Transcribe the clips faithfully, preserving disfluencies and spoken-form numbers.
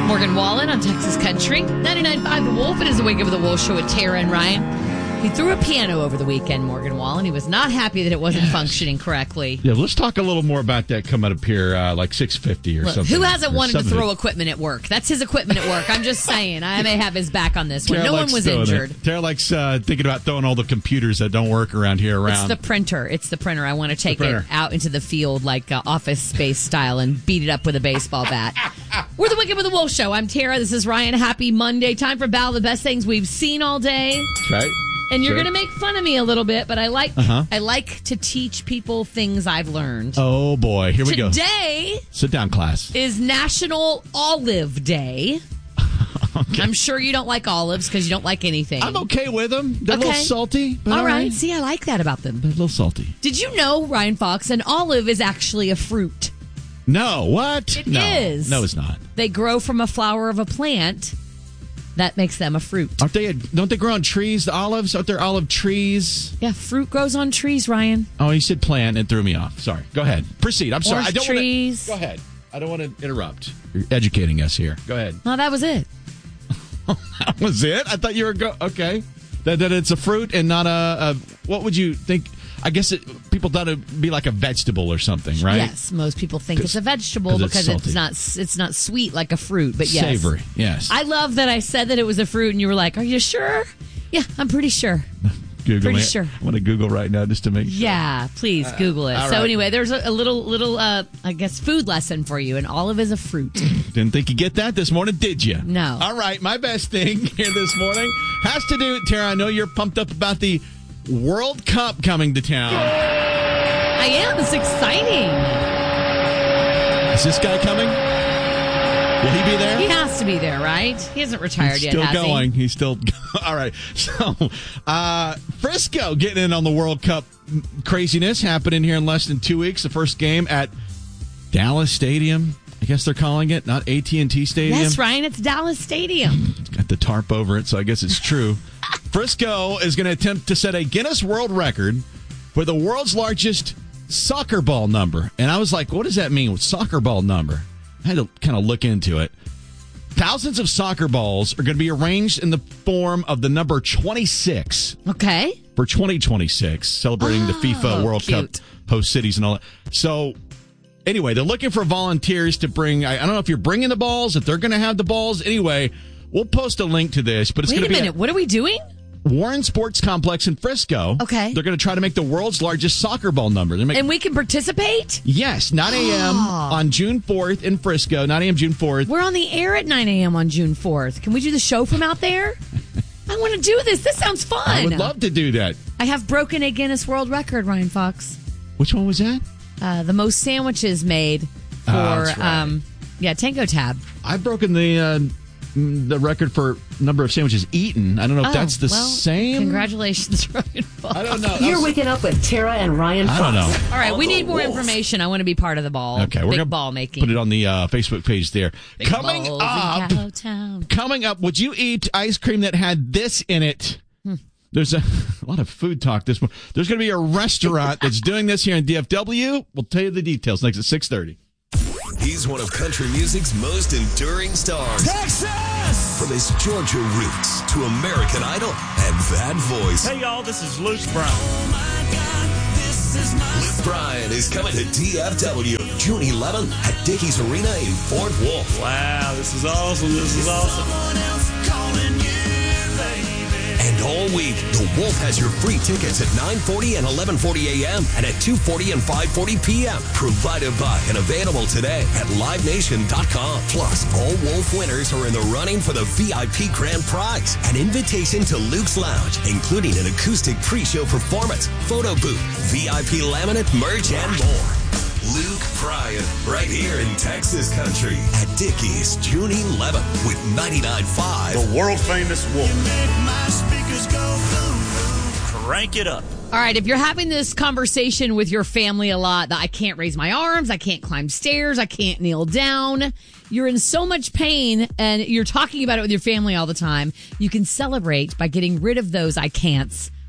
Morgan Wallen on Texas Country. ninety-nine point five The Wolf. It is the Wake Up with the Wolf show with Tara and Ryan. He threw a piano over the weekend, Morgan Wallen. He was not happy that it wasn't yes. functioning correctly. Yeah, let's talk a little more about that coming up here, uh, like six fifty or Look, something. Who hasn't wanted to throw equipment at work? That's his equipment at work. I'm just saying. I may have his back on this one. Tara no one was injured. It. Tara likes uh, thinking about throwing all the computers that don't work around here around. It's the printer. It's the printer. I want to take it out into the field like uh, Office Space style and beat it up with a baseball bat. We're the Wake Up with the Wolf show. I'm Tara. This is Ryan. Happy Monday. Time for Battle of the Best Things We've Seen All Day. That's right. And you're sure. going to make fun of me a little bit, but I like uh-huh. I like to teach people things I've learned. Oh, boy. Here we Today go. Today sit down, class. Is National Olive Day. Okay. I'm sure you don't like olives because you don't like anything. I'm okay with them. They're okay. a little salty. All, all right. right. See, I like that about them. They're a little salty. Did you know, Ryan Fox, an olive is actually a fruit? No. What? It no. is. No, it's not. They grow from a flower of a plant. That makes them a fruit. Aren't they? Don't they grow on trees? The olives? Aren't there olive trees? Yeah, fruit grows on trees, Ryan. Oh, you said plant and threw me off. Sorry. Go ahead. Proceed. I'm sorry. Orange I don't trees. Wanna, go ahead. I don't want to interrupt. You're educating us here. Go ahead. No, that was it. That was it? I thought you were go. Okay. That that it's a fruit and not a. a what would you think? I guess it, people thought it'd be like a vegetable or something, right? Yes, most people think it's a vegetable because it's, it's not it's not sweet like a fruit, but yes. Savory, yes. I love that I said that it was a fruit and you were like, are you sure? Yeah, I'm pretty sure. Google pretty it. sure. I want to Google right now just to make sure. Yeah, please uh, Google it. So right. anyway, there's a, a little, little, uh, I guess, food lesson for you. An olive is a fruit. Didn't think you'd get that this morning, did you? No. All right, my best thing here this morning has to do, Tara, I know you're pumped up about the World Cup coming to town. I am. It's exciting. Is this guy coming? Will he be there? He has to be there, right? He hasn't retired He's yet, still has going. he? He's still all right. So, uh, Frisco getting in on the World Cup craziness happening here in less than two weeks. The first game at Dallas Stadium. I guess they're calling it, not A T and T Stadium. Yes, Ryan, it's Dallas Stadium. It's got the tarp over it, so I guess it's true. Frisco is going to attempt to set a Guinness World Record for the world's largest soccer ball number. And I was like, what does that mean with soccer ball number? I had to kind of look into it. Thousands of soccer balls are going to be arranged in the form of the number twenty-six. Okay. For twenty twenty-six, celebrating oh, the FIFA World cute. Cup host cities and all that. So, anyway, they're looking for volunteers to bring, I, I don't know if you're bringing the balls, if they're going to have the balls. Anyway, we'll post a link to this. But it's Wait going to be a minute. What are we doing? Warren Sports Complex in Frisco. Okay. They're going to try to make the world's largest soccer ball number. Making, and we can participate? Yes, nine a.m. on June fourth in Frisco. nine a.m. June fourth. We're on the air at nine a.m. on June fourth. Can we do the show from out there? I want to do this. This sounds fun. I would love to do that. I have broken a Guinness World Record, Ryan Fox. Which one was that? Uh, the most sandwiches made for, oh, that's right. um, yeah, Tango Tab. I've broken the... Uh, the record for number of sandwiches eaten. I don't know if oh, that's the well, same. Congratulations, Ryan Fox. I don't know. You're waking up with Tara and Ryan Fox. I don't know. All right, on we need more Wolf. information. I want to be part of the ball. Okay, we're Big gonna ball making. Put it on the uh, Facebook page there. Big coming up, coming up. Would you eat ice cream that had this in it? Hmm. There's a, a lot of food talk this morning. There's going to be a restaurant that's doing this here in D F W. We'll tell you the details next at six thirty. He's one of country music's most enduring stars. Texas! From his Georgia roots to American Idol and that voice. Hey, y'all, this is Luke Bryan. Oh, my God, this is my Luke Bryan is coming to D F W June eleventh at Dickies Arena in Fort Worth. Wow, this is awesome. This is awesome. Someone else calling you, baby. And all week, The Wolf has your free tickets at nine forty and eleven forty a.m. and at two forty and five forty p.m. Provided by and available today at live nation dot com. Plus, all Wolf winners are in the running for the V I P grand prize. An invitation to Luke's Lounge, including an acoustic pre-show performance, photo booth, V I P laminate, merch, and more. Luke Bryan, right here in Texas Country at Dickies, June eleventh with ninety-nine point five. The world famous Wolf. You make my speakers go boom, boom. Crank it up. All right, if you're having this conversation with your family a lot, that I can't raise my arms, I can't climb stairs, I can't kneel down, you're in so much pain and you're talking about it with your family all the time, you can celebrate by getting rid of those I can'ts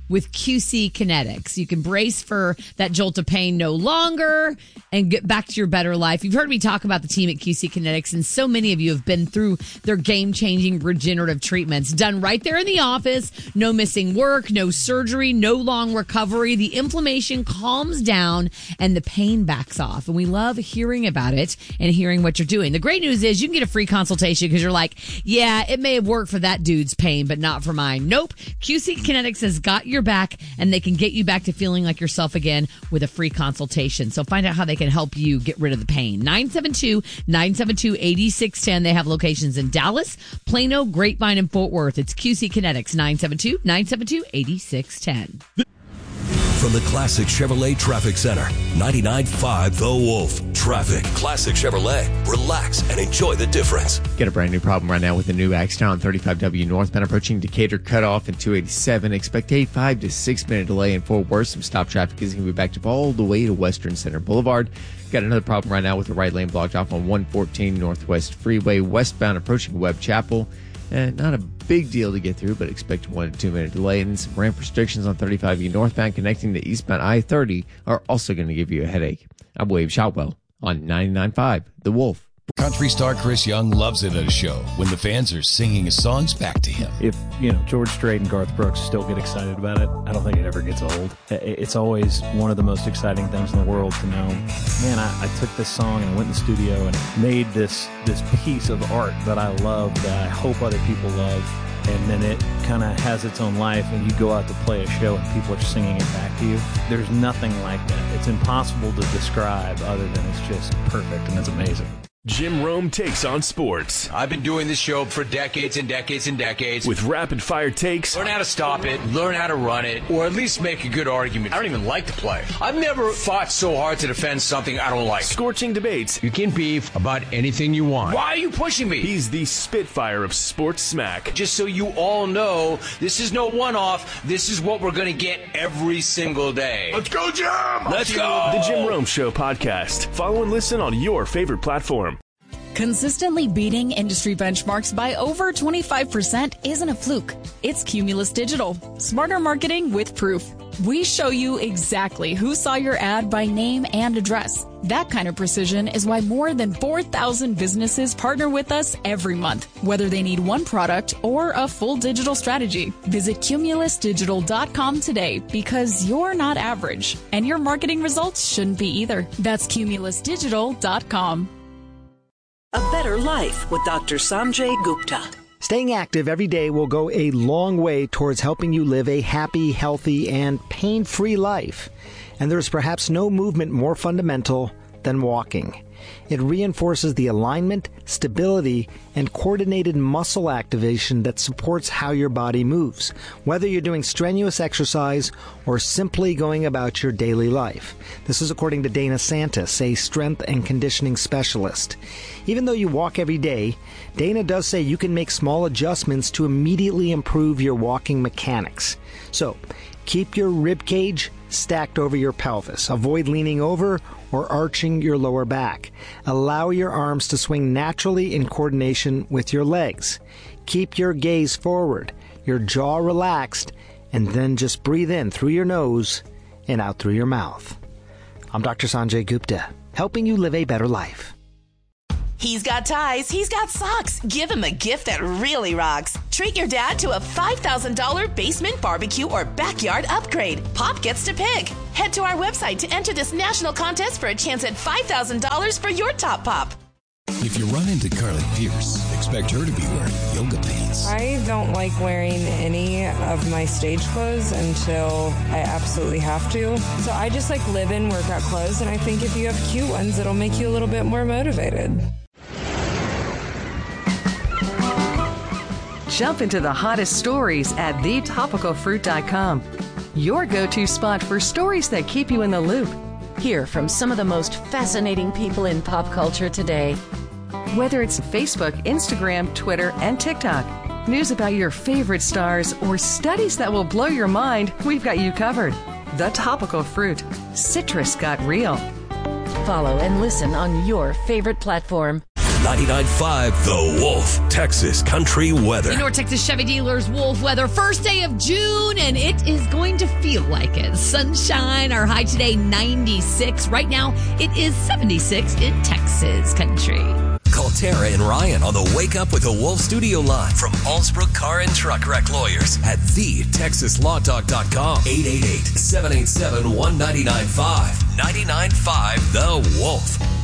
with Q C Kinetics. You can brace for that jolt of pain no longer and get back to your better life. You've heard me talk about the team at Q C Kinetics, and so many of you have been through their game-changing regenerative treatments done right there in the office. No missing work, no surgery, no long recovery. The inflammation calms down and the pain backs off. And we love hearing about it and hearing what you're doing. The great news is you can get a free consultation because you're like, yeah, it may have worked for that dude's pain, but not for mine. Nope. Q C Kinetics has got your back, and they can get you back to feeling like yourself again with a free consultation. So find out how they can help you get rid of the pain. nine seven two, nine seven two, eight six one zero. They have locations in Dallas, Plano, Grapevine, and Fort Worth. It's Q C Kinetics, nine seven two, nine seven two, eight six one zero. From the Classic Chevrolet Traffic Center, ninety-nine point five The Wolf. Traffic. Classic Chevrolet. Relax and enjoy the difference. Get a brand new problem right now with the new accident on thirty-five W northbound approaching Decatur cutoff and two eighty-seven. Expect a five to six minute delay in Fort Worth. Some stop traffic is going to be backed up all the way to Western Center Boulevard. Got another problem right now with the right lane blocked off on one fourteen Northwest Freeway westbound approaching Webb Chapel. And not a big deal to get through, but expect a one to two minute delay. And some ramp restrictions on thirty-five E northbound connecting to eastbound I thirty are also going to give you a headache. I'm Wade Shotwell on ninety-nine point five The Wolf. Country star Chris Young loves it at a show when the fans are singing his songs back to him. If, you know, George Strait and Garth Brooks still get excited about it, I don't think it ever gets old. It's always one of the most exciting things in the world to know, man, I, I took this song and went in the studio and made this, this piece of art that I love, that I hope other people love. And then it kind of has its own life, and you go out to play a show and people are singing it back to you. There's nothing like that. It's impossible to describe other than it's just perfect and it's amazing. Jim Rome takes on sports. I've been doing this show for decades and decades and decades. With rapid-fire takes. Learn how to stop it, learn how to run it, or at least make a good argument. I don't even like the play. I've never fought so hard to defend something I don't like. Scorching debates. You can beef about anything you want. Why are you pushing me? He's the Spitfire of sports smack. Just so you all know, this is no one-off. This is what we're going to get every single day. Let's go, Jim! Let's go! The Jim Rome Show podcast. Follow and listen on your favorite platform. Consistently beating industry benchmarks by over twenty-five percent isn't a fluke. It's Cumulus Digital. Smarter marketing with proof. We show you exactly who saw your ad by name and address. That kind of precision is why more than four thousand businesses partner with us every month, whether they need one product or a full digital strategy. Visit cumulus digital dot com today, because you're not average, and your marketing results shouldn't be either. That's cumulus digital dot com. A Better Life with Doctor Sanjay Gupta. Staying active every day will go a long way towards helping you live a happy, healthy, and pain-free life. And there is perhaps no movement more fundamental than walking. It reinforces the alignment, stability, and coordinated muscle activation that supports how your body moves, whether you're doing strenuous exercise or simply going about your daily life. This is according to Dana Santis, a strength and conditioning specialist. Even though you walk every day, Dana does say you can make small adjustments to immediately improve your walking mechanics. So, keep your rib cage stacked over your pelvis. Avoid leaning over or arching your lower back. Allow your arms to swing naturally in coordination with your legs. Keep your gaze forward, your jaw relaxed, and then just breathe in through your nose and out through your mouth. I'm Doctor Sanjay Gupta, helping you live a better life. He's got ties, he's got socks. Give him a gift that really rocks. Treat your dad to a five thousand dollars basement barbecue or backyard upgrade. Pop gets to pick. Head to our website to enter this national contest for a chance at five thousand dollars for your top pop. If you run into Carly Pierce, expect her to be wearing yoga pants. I don't like wearing any of my stage clothes until I absolutely have to. So I just like live in workout clothes, and I think if you have cute ones, it'll make you a little bit more motivated. Jump into the hottest stories at the topical fruit dot com. Your go-to spot for stories that keep you in the loop. Hear from some of the most fascinating people in pop culture today. Whether it's Facebook, Instagram, Twitter, and TikTok, news about your favorite stars, or studies that will blow your mind, we've got you covered. The Topical Fruit. Citrus got real. Follow and listen on your favorite platform. ninety-nine point five The Wolf, Texas Country Weather. The North Texas Chevy Dealers Wolf weather. First day of June, and it is going to feel like it. Sunshine, our high today, ninety-six. Right now, it is seventy-six in Texas Country. Call Tara and Ryan on the Wake Up with the Wolf studio line from Allsbrook Car and Truck Wreck Lawyers at the texas law talk dot com. eight eight eight, seven eight seven, one nine nine five. ninety-nine point five The Wolf.